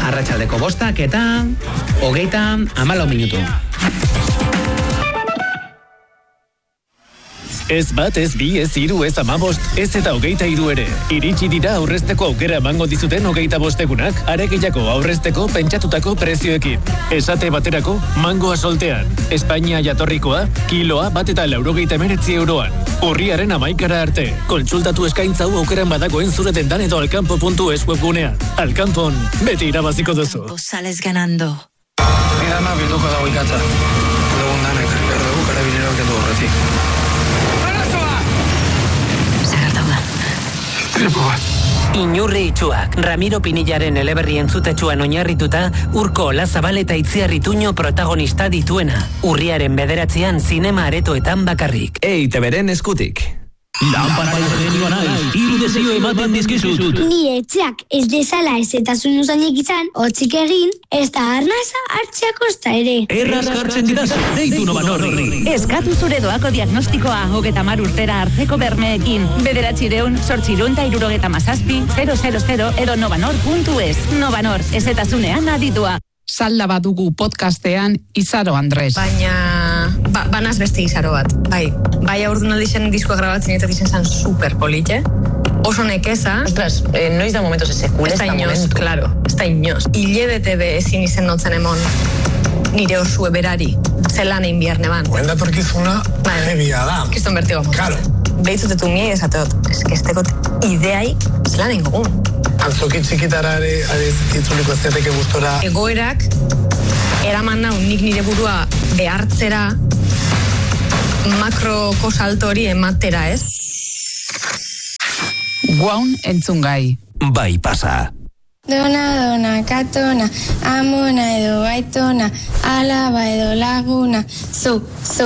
arratsaldeko 5:34 minutu. Ez bat, ez bi, ez 3, ez 15, ez eta 23 ere. Iritsi dira aurrezteko aukera emango dizuten 25 egunak, aregehiago aurrezteko pentsatutako prezioekin. Esate baterako, mangoa soltean. Espainia jatorrikoa, kiloa bat eta 99 euroan. Urriaren 11 arte. Kontsultatu eskaintza hau aukeran badagoen zure dendan edo alkampo.es webgunean. Alkampon, beti irabaziko duzu. Sales ganando. Mira, no, bilduko dago ikatza. Dugun danek, erdugu karabineroak edo horretik. Inurri itxuak, Ramiro Pinillaren eleberri entzutetsuan oinarrituta, Urko Olazabal eta Itziar Ituño protagonista dituena. Urriaren 9 zinema aretoetan bakarrik. EITBren eskutik. Lanpara ingenioa naiz, hiru desio ematen dizkizut. Nire etxeak ez dezala ezetasun usainik izan, hotzik egin, ez da arnaza hartzea kosta ere. Erraz jartzen didaz, deitu Novanorri. Eskatu zure doako diagnostikoa, 30 urtera hartzeko bermeekin. 973-677-000 edo novanor.es. Novanor, ezetasunean aditua. Salda badugu podcastean Izaro Andres. Baina, banaz beste Izaro bat. Bai aurdunaldi zen diskoa grabatzen eta dizen zan super polite. Oso nekeza. Ostras, noiz da momentos esekule ez da momentu. Claro, ez da inoz. Hilebete be ezin izen notzen emon nire osue berari. Zelan egin biharne ban. Guen datorkizuna, hebia da. Kiston bertigo. Claro. Behitzutetu mie esateot. Ez que estekot ideai zelan egin gogun. Antzoki txikitara ere itzuliko ez diateke gustora. Egoerak eraman nau nik nire burua behartzera makroko salto hori ematera, ez? Guaun entzungai. Bai pasa. Dona, katona, amona edo baitona, alaba edo laguna, zu,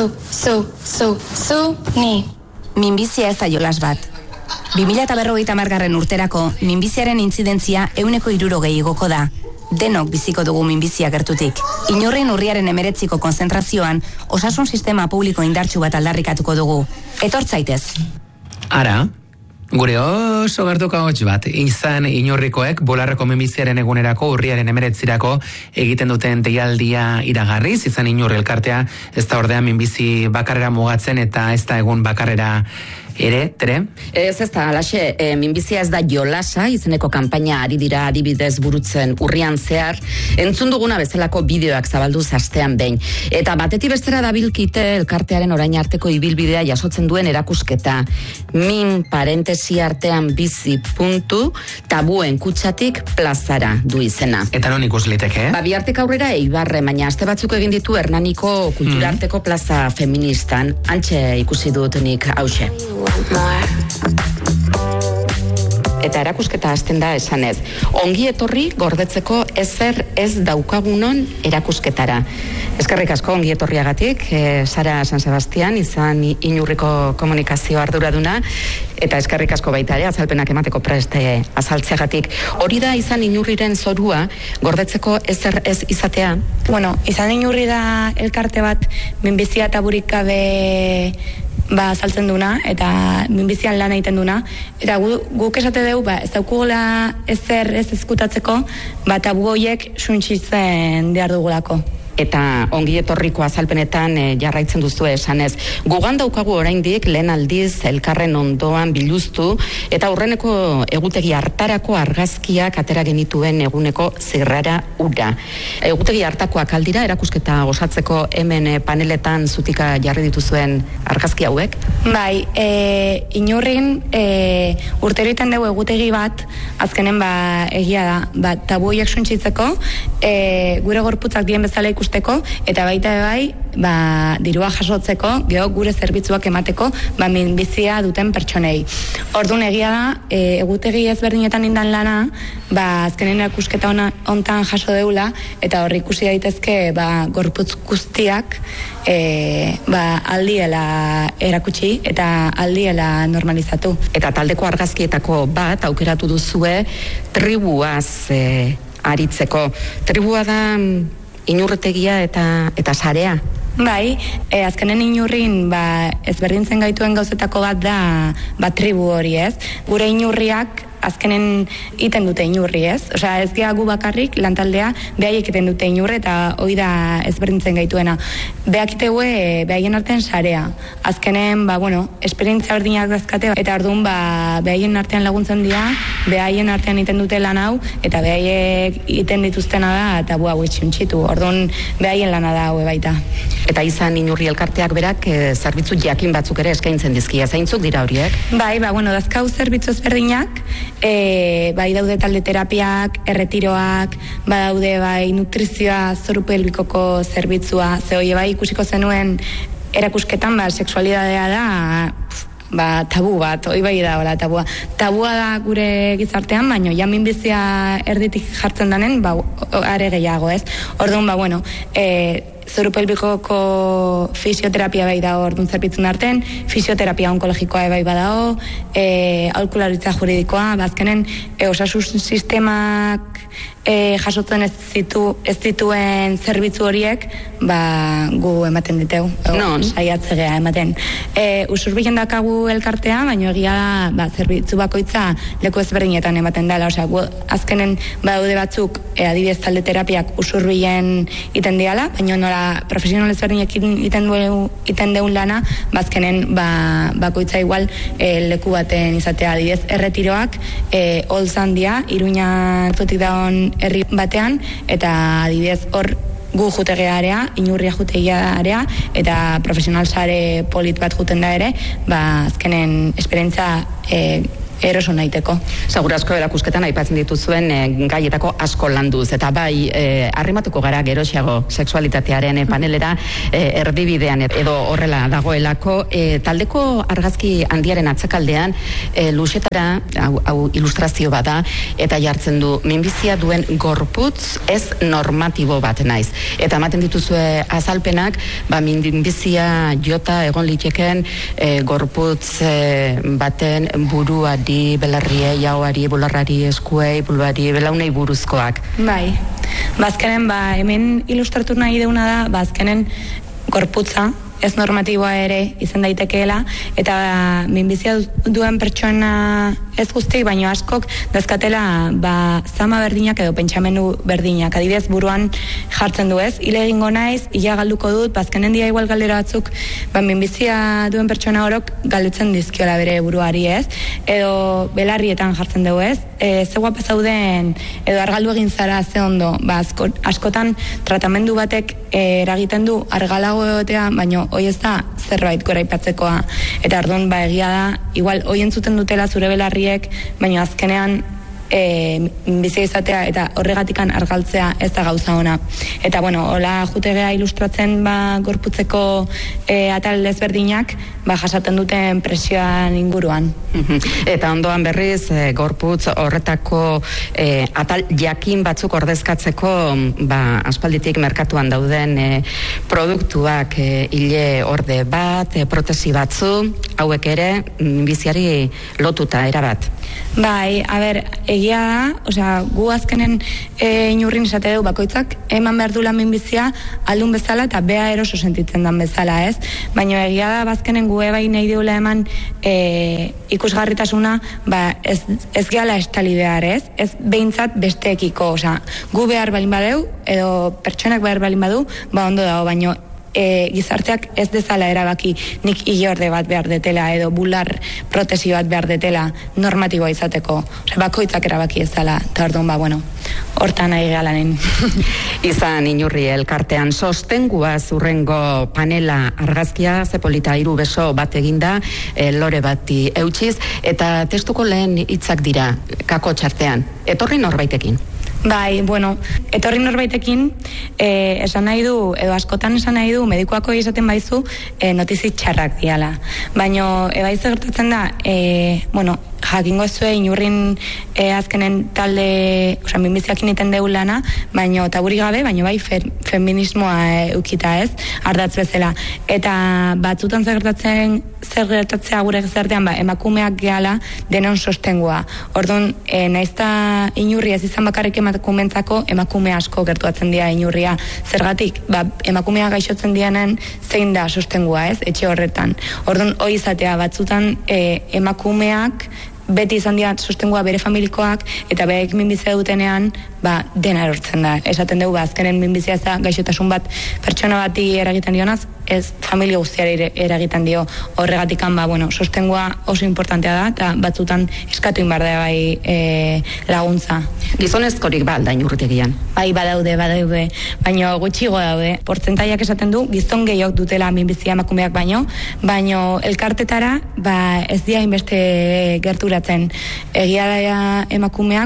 ni. Minbizia ez da jolas bat. 2050 urterako minbiziaren intzidentzia 160 igoko da. Denok biziko dugu minbizia gertutik. Inurrin urriaren 19ko konzentrazioan osasun sistema publiko indartsu bat aldarrikatuko dugu. Etortzaitez. Ara, gure oso gertuko hotz bat, izan Inurrikoek bolarreko minbiziaren egunerako urriaren 19ko egiten duten deialdia iragarriz, izan Inurri elkartea ez da ordea minbizi bakarrera mugatzen eta ez da egun bakarrera ere, tere? Ez da, alaxe, minbizia ez da jolasa, izeneko kanpaina ari dira adibidez burutzen urrian zehar, entzun duguna bezalako bideoak zabalduz astean behin. Eta batetik bestera dabilkite elkartearen orain arteko ibilbidea jasotzen duen erakusketa. Min parentesi artean bizi puntu, tabuen kutsatik plazara du izena. Eta non ikus liteke, eh? Bihartik aurrera Eibarre, baina aste batzuk egin ditu Hernaniko kulturarteko plaza feministan, antxe ikusi dut nik hause. Eta erakusketa hasten da esanez. Ongi etorri gordetzeko ezer ez daukagunon erakusketara. Eskerrik asko ongi etorriagatik, Sara San Sebastian, izan Inurriko komunikazio arduraduna, eta eskerrik asko baita ere, azalpenak emateko preste azaltzeagatik. Hori da izan Inurriren zorua, gordetzeko ezer ez izatea? Bueno, izan Inurri da elkarte bat, minbizia taburik gabe saltzen duna, eta minbizian lan egiten duna, eta guk esate dugu, ez daukugula ezer ez ezkutatzeko, tabu horiek suntxitzen behar dugulako. Eta ongi etorriko azalpenetan jarraitzen duzu esanez. Gugan daukagu oraindik lehen aldiz elkarren ondoan biluztu, eta aurreneko egutegi hartarako argazkiak atera genituen eguneko zirrara ura. Egutegi hartakoak aldira erakusketa osatzeko hemen paneletan zutika jarri dituzuen argazki hauek? Bai, Inurrin urtero iten dugu egutegi bat, azkenen egia da, tabu horiek suntxitzeko, gure gorputzak dien bezala ikusteko, eta baita bai, dirua jasotzeko, geho gure zerbitzuak emateko, minbizia duten pertsonei. Orduan egia da, egutegi ezberdinetan indan lana, azkenen erakusketa hontan jaso deula, eta horri ikusi daitezke, gorputz guztiak, aldiela erakutsi, eta aldiela normalizatu. Eta taldeko argazkietako bat aukeratu duzue tribuaz aritzeko. Tribua da Inurretegia eta sarea. Bai, azkenen Inurrin ezberdintzen gaituen gauzetako bat da tribu hori, ez? Gure Inurriak azkenen iten dute inurri, ez? Osea, ez gea gu bakarrik lantaldea behaiek iten dute inurri eta hori da ezberdintzen gaituena. Beakiteue behaien artean sarea. Azkenen, esperientzia berdinak dazkate eta orduan behaien artean laguntzen dira, behaien artean iten dute lan hau eta behaiek iten dituztena da tabua huitxuntxitu. Orduan behaien lana da haue baita. Eta izan inurri elkarteak berak zerbitzu jakin batzuk ere eskaintzen dizkia. Zeintzuk dira horiek? Bai, dazkau zerbitzu ezberdinak, bai daude talde terapiak, erretiroak, badaude bai nutrizioa, zoru pelbikoko zerbitzua, ze hori bai ikusiko zenuen erakusketan, sexualidadea da, tabu bat, hori bai da, hola, tabua. Tabua da gure gizartean, baina jamin bizia erditik jartzen danen, are gehiago, ez? Orduan, zoru pelbikoko fisioterapia bai da orduan zerbitzun arten, fisioterapia onkologikoa bai badao, aholkularitza juridikoa, bazkenen osasun sistemak jasotzen ez dituen zerbitzu horiek, gu ematen diteu. Non? Saiatzegea ematen. Usurbilen dakagu elkartea, baina egia da, zerbitzu bakoitza leku ezberdinetan ematen dela. Osea, azkenen badaude batzuk, adibidez talde terapiak usurbilen iten diala, baina nola profesional ezberdinek iten deun lana, bazkenen bakoitza igual leku baten izatea. Adibidez, erretiroak holtzan dia, Iruña zotik daun herri batean, eta adibidez hor gu jutegea area, inurria jutegia area, eta profesional sare polit bat juten da ere, azkenen esperientza eroso naiteko. Segurazko erakusketan aipatzen dituzuen gaietako asko landuz, eta bai arrimatuko gara geroxiago sexualitatearen panelera erdibidean edo horrela dagoelako. Taldeko argazki handiaren atzakaldean luxetara, hau ilustrazio bada, eta jartzen du minbizia duen gorputz ez normatibo bat naiz. Eta ematen dituzue azalpenak, minbizia jota egon liteken gorputz baten buruari, belarriei, jauari, bularrari, eskuei, bulbari, belaunei buruzkoak. Bai, bazkenen, hemen ilustratu nahi deuna da, bazkenen gorputza, ez normatiboa ere izan daitekeela, eta minbizia duen pertsona ez guztiek, baino askok dazkatela zama berdinak edo pentsamendu berdinak. Adibidez, buruan jartzen du ez, hile egingo naiz, ia galduko dut, bazkenen dia igual galdera batzuk, minbizia duen pertsona horok galdutzen dizkiola bere buruari ez, edo belarrietan jartzen dugu ez, ze guapa zauden, edo argaldu egin zara ze ondo, askotan tratamendu batek eragiten du argalago egotea, baino hoi ez da zerbait goraipatzekoa. Eta orduan egia da, igual hoi entzuten dutela zure belarriek, baina azkenean bizia izatea eta horregatikan argaltzea ez da gauza ona. Eta hola jutegea ilustratzen gorputzeko atal ezberdinak jasaten duten presioan inguruan. Eta ondoan berriz gorputz horretako atal jakin batzuk ordezkatzeko aspalditik merkatuan dauden produktuak, hile orde bat, protesi batzu, hauek ere biziari lotuta erabat. Bai, egia da, gu azkenen inurrin esate dugu bakoitzak eman behar du lan minbizia aldun bezala eta bea eroso sentitzen dan bezala, ez? Baina egia da, bazkenen gu bai nahi diula eman ikusgarritasuna, ez gehala estali behar, ez? Ez behintzat besteekiko, gu behar balin badeu, edo pertsonak behar balin badu, ondo dago, baina gizarteak ez dezala erabaki nik iorde bat behar detela edo bular protesi bat behar detela normatiboa izateko. Bakoitzak erabaki ez dela, eta orduan, hortan nahi galanen. Izan inurri elkartean sostengua zurrengo panela argazkia, zepolita 3 beso bat eginda, lore bati eutxiz, eta testuko lehen hitzak dira, kako txartean, etorri norbaitekin. Bai, etorri norbaitekin esan nahi du, edo askotan esan nahi du, medikuako izaten baizu notizi txarrak diala. Baina ebaizu gertatzen da, jakingo zue inurrin azkenen talde, minbiziakin iten deun lana, baina taburi gabe, baina bai feminismoa eukita ez, ardatz bezala. Eta batzutan zer gertatzea gure gizartean, emakumeak gehala denon sostengua. Orduan, naizta inurri ez izan bakarrik emakumentzako, emakume asko gertuatzen dira inurria. Zergatik, emakumea gaixotzen dianen zein da sostengua ez, etxe horretan. Orduan, hoi izatea, batzutan emakumeak beti izan dira sostengua bere familikoak, eta behaik minbizia dutenean, dena erortzen da. Esaten dugu, azkenen minbizia ez da gaixotasun bat pertsona bati eragiten dionaz, ez familia guztiari eragiten dio. Horregatik sostengua oso importantea da, eta batzutan eskatu inbar da laguntza. Gizonezkorik alda inurritegian? Bai, badaude, baina gutxigo daude. Portzentaiak esaten du, gizon gehiok dutela minbizia emakumeak baino elkartetara ez dira inbeste gerturatzen. Egia da emakumeak,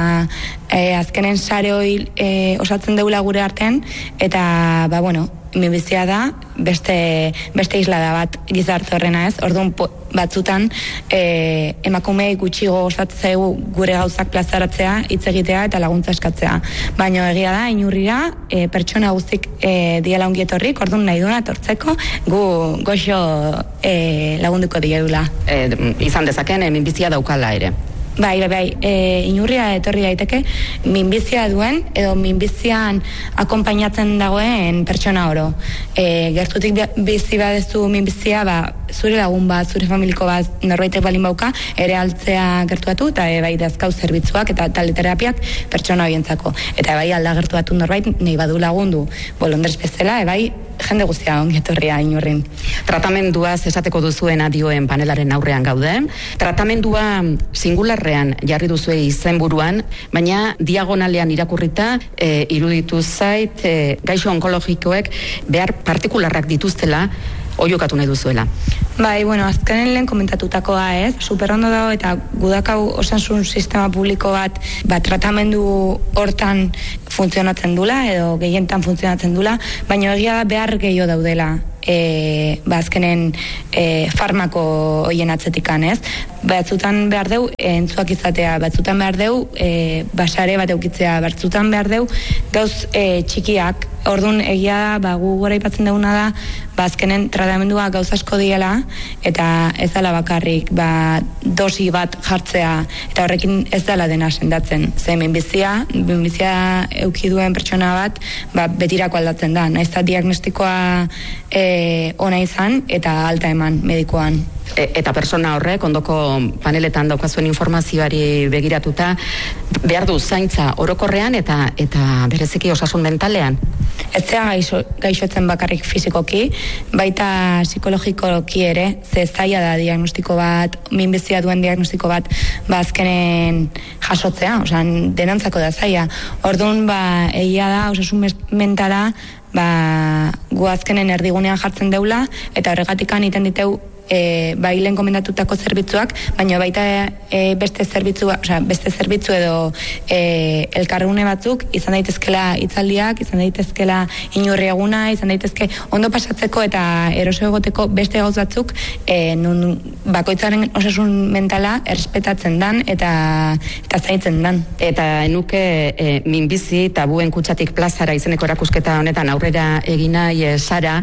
azkenen sare hori osatzen deula gure artean, eta minbizia da beste islada bat gizarte horrena ez. Orduan batzutan emakumei gutxigo osatzen zaigu gure gauzak plazaratzea, hitz egitea eta laguntza eskatzea. Baina egia da, inurrira pertsona guztik diela ongi etorrik, orduan nahi duena etortzeko gu goxo lagunduko diegula. Izan dezaken minbizia daukala ere. Bai, inurria etorri daiteke minbizia duen edo minbizian akonpainatzen dagoen pertsona oro. Gertutik bizi badezu minbizia, zure lagun bat, zure familiko bat, norbaitek balin bauka, ere altzea gertuatu, eta bai dazkau zerbitzuak eta taleterapiak pertsona horientzako. Eta bai alda gertuatu norbait, nahi badu lagundu, bolondrez bezala, bai jende guztia ongi etorria inurrin. Tratamenduaz esateko duzuen adioen panelaren aurrean gaude. Tratamendua singularrean jarri duzue izenburuan, baina diagonalean irakurrita iruditu zait gaixo onkologikoek behar partikularrak dituztela oiokatu nahi duzuela. Bai, azkenen lehen komentatutakoa ez, superondo dago eta gudakau osasun sistema publiko bat tratamendu hortan funtzionatzen dula edo gehientan funtzionatzen dula, baina egia da behar gehiago daudela azkenen farmako hoien atzetikan ez. Batzutan behar deu entzuak izatea, batzutan behar deu basare bat eukitzea, batzutan behar deu gauz txikiak. Orduan egia da, gu gora ipatzen duguna da, azkenen tratamendua gauz asko diela, eta ez dela bakarrik dosi bat jartzea, eta horrekin ez dela dena sendatzen. Ze minbizia eukiduen pertsona bat, betirako aldatzen da. Naiz eta diagnostikoa ona izan, eta alta eman medikoan. Eta persona horrek, ondoko paneletan daukazuen informazioari begiratuta, behar du zaintza orokorrean eta bereziki osasun mentalean? Ez zea gaixotzen bakarrik fizikoki, baita psikologikoki ere, ze zaila da diagnostiko bat, minbizia duen diagnostiko bat, azkenen jasotzea, denantzako da zaila. Orduan, egia da, osasun mentala, gu azkenen erdigunean jartzen deula, eta horregatikan iten diteu bai lehen komendatutako zerbitzuak, baina baita beste zerbitzu edo elkarrune batzuk, izan daitezkela hitzaldiak, izan daitezkela inurri eguna, izan daitezke ondo pasatzeko eta eroso egoteko beste gauz batzuk nun bakoitzaren osasun mentala errespetatzen dan eta zaintzen dan. Eta enuke minbizi tabuen kutsatik plazara izeneko erakusketa honetan aurrera egina Sara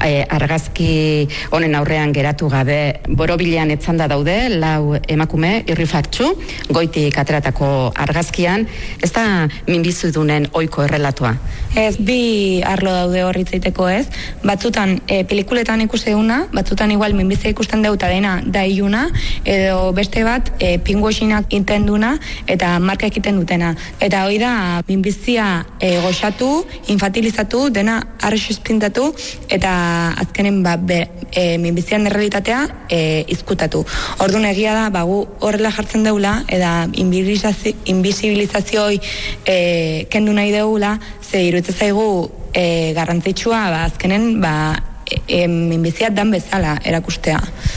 argazki honen aurrean geratu gabe borobilean etzanda daude, 4 emakume irrifatxu, goitik ateratako argazkian, ez da minbizidunen ohiko errelatoa? Ez, 2 arlo daude horritzaiteko ez, batzutan pelikuletan ikusi duguna, batzutan igual minbizia ikusten deuta dena da iluna, edo beste bat pinguexinak intenduna eta marka egiten dutena. Eta hori da minbizia goxatu, infantilizatu, dena arrexo espintatu, eta azkenen minbizian errealitatea izkutatu. Orduan egia da, gu horrela jartzen deula, eta invisibilizazioi kendu nahi deula, ze iruditzen zaigu garrantzitsua, azkenen minbizia dan bezala erakustea.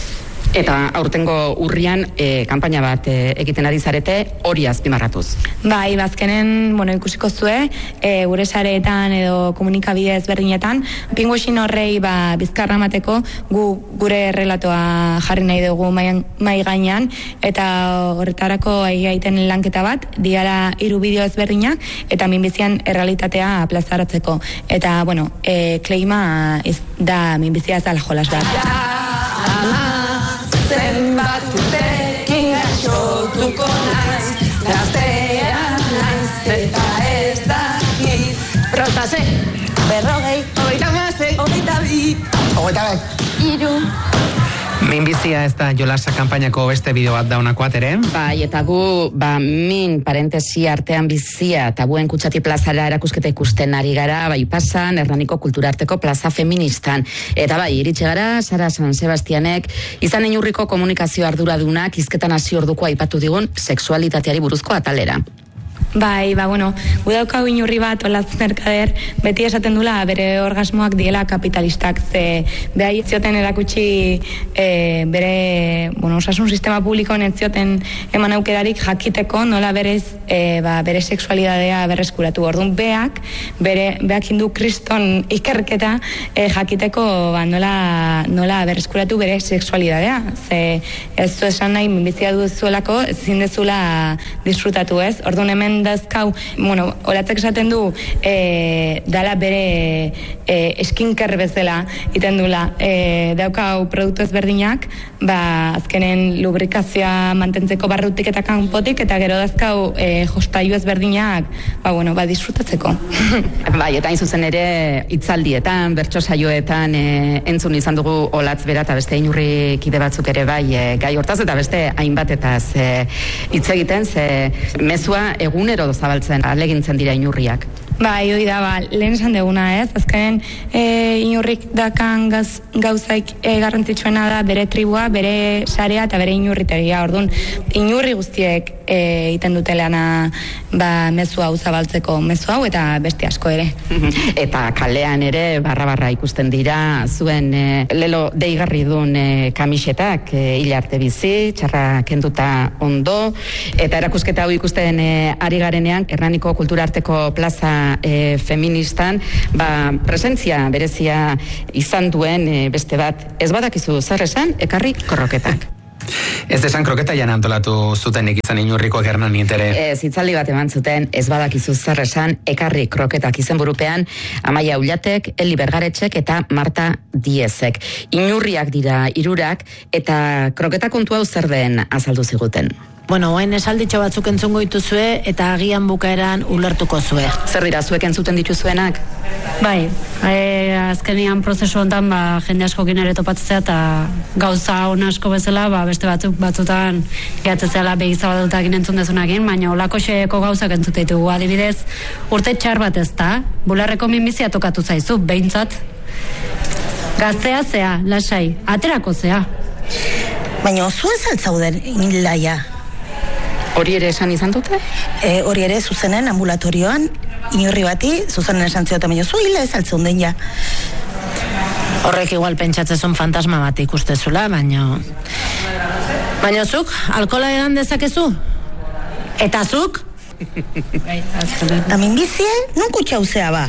Eta aurtengo urrian kanpaina bat egiten ari zarete hori azpimarratuz. Bai, bazkenen, ikusiko zue, gure sareetan edo komunikabide ezberdinetan, pinguexin horrei bizkarra emateko gure errelatoa jarri nahi dugu mai gainean, eta horretarako egiten lanketa bat, diala 3 bideo ezberdinak, eta minbizian errealitatea plazaratzeko. Eta, kleima da minbizia ez dala jolas bat. Zenbat urtekin gaixotuko naiz, gaztea naiz eta ez dakit. Protase, 40, 36, 22, 23, 3. Minbizia ez da jolasa kanpainako beste bideo bat daunakoat ere? Bai, eta gu, min parentesi artean bizia, tabuen kutsati plazara erakusketa ikusten ari gara, bai pasan, Hernaniko kulturarteko plaza feministan. Eta bai, iritsi gara, Sara San Sebastianek, izan Inurriko komunikazio arduradunak, hizketan hasi orduko aipatu digun sexualitateari buruzko atalera. Bai, bueno, gu daukau Inurri bat, Olatz Merkader, beti esaten dula bere orgasmoak diela kapitalistak, ze behai zioten erakutsi bere, osasun sistema publikoan ez zioten eman aukerarik jakiteko nola bere sexualidadea berreskuratu. Orduan beak indu kriston ikerketa jakiteko nola berreskuratu bere sexualidadea. Ze ez du esan nahi minbizia duzuelako, ezin dezula disfrutatu ez. Orduan hemen dazkau, Olatzek esaten du dala bere eskinker bezala iten dula. Daukau produktu ezberdinak, azkenen lubrikazioa mantentzeko barrutik eta kanpotik, eta gero dazkau jostailu ezberdinak, disfrutatzeko. Bai, eta hain zuzen ere hitzaldietan, bertso saioetan entzun izan dugu Olatz bera eta beste Inurri kide batzuk ere bai gai hortaz eta beste hainbatetaz hitz egiten, ze mezua egunero zabaltzen alegintzen dira Inurriak. Bai, hori da, lehen esan deguna ez, azkenen Inurrik dakan gauzaik garrantzitsuena da bere tribua, bere sarea eta bere inurritegia. Orduan, Inurri guztiek iten dute lana mezu hau zabaltzeko, mezu hau eta beste asko ere. Eta kalean ere barra ikusten dira zuen lelo deigarri duen kamisetak hilarte bizi, txarra kenduta ondo, eta erakusketa hau ikusten ari garenean, Hernaniko kulturarteko plaza feministan, presentzia berezia izan duen beste bat. Ez badakizu zer esan, ekarri kroketak. Ez esan kroketa jan antolatu zutenik izan Inurrikoak Hernani ere. Ez, hitzaldi bat eman zuten, ez badakizu zer esan, ekarri kroketak izenburupean, Amaia Ullatek, Eli Bergaretxek eta Marta Diezek. Inurriak dira hirurak eta kroketa kontu hau zer den azaldu ziguten. Oain esalditxo batzuk entzungo dituzue eta agian bukaeran ulertuko zue. Zer dira, zuek entzuten dituzuenak? Bai, azkenian prozesu hontan jende askokin ere topatzea eta gauza on asko bezala, beste batzutan gehatzezela begizabatutak entzun dezunakin, baina olako xeeko gauzak entzute ditugu. Adibidez, urte txar bat ez da, bularreko minbizia tokatu zaizu, behintzat. Gaztea zea, lasai, aterako zea. Baina zu ez altzauden inlaia? Hori ere esan izan dute? Hori ere zuzenen ambulatorioan, Inurri bati, zuzenen esan zioten, baina zu hila ez altzauden ja. Horrek igual pentsatzezun fantasma bat ikustezula, baina zuk, alkola edan dezakezu? Eta zuk? Da minbizie, non kutxauzea ba?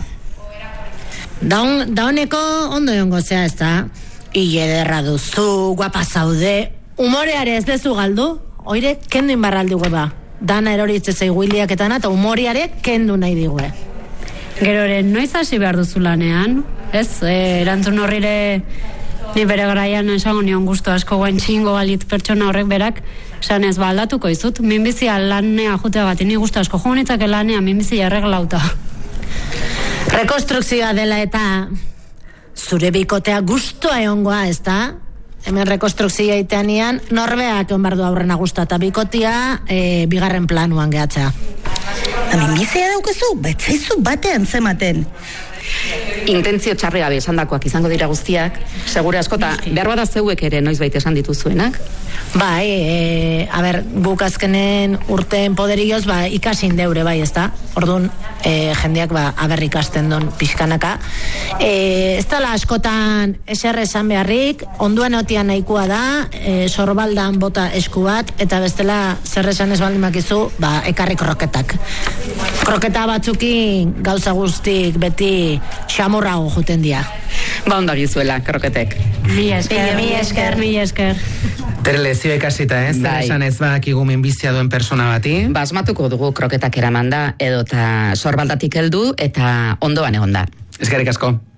Da honeko ondo jongo zea ez da? Ile derra duzu, guapa zaude, umoreare ez dezu galdu? Oire, kendu inbarraldi ba. Dana eroritze zeigu hiliaketana eta umoriare kendu nahi digue. Gero noiz hasi behar duzu lanean? Ez, erantzun horrire ni bere garaian esango nion gustu asko guain txingo balit pertsona horrek berak, esan ez aldatuko izut, minbizia lanea jutea bat, ni gustu asko junitzak lanea minbizia erreglauta. Rekonstrukzioa dela eta zure bikotea gustua egongoa, ez da? Hemen rekonstrukzioa iteanian, norbeak egon bardu aurrena guztua eta bikotia bigarren planuan gehatzea. Minbizia daukezu, betzaizu batean zematen. Intentzio txarri gabe esan dakoak izango dira guztiak, segure askota, behar bada zeuek ere noizbait esan dituzuenak? Bai, guk azkenen urteen poderioz ikasin deure bai, ez da? Orduan, jendeak ikasten duen pixkanaka. Ez dala askotan eser esan beharrik, onduen otian nahikoa da, sorbaldan bota esku bat, eta bestela zer esan ez baldin bakizu, ekarri kroketak. Kroketa batzukin gauza guztik beti xamurrago juten dia. Onda gizuela, kroketek. Mi esker. Tere lezio ikasita ez, esan ez bakigu minbizia duen persona bati. Asmatuko dugu kroketak eramanda, edo eta sorbaldatik heldu eta ondoan egonda. Eskerrik asko.